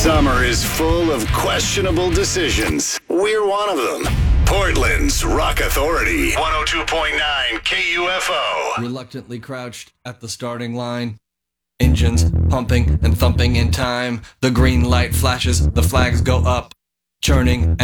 Summer is full of questionable decisions. We're one of them. Portland's Rock Authority, 102.9 KUFO. Reluctantly crouched at the starting line. Engines pumping and thumping in time. The green light flashes, the flags go up. Churning and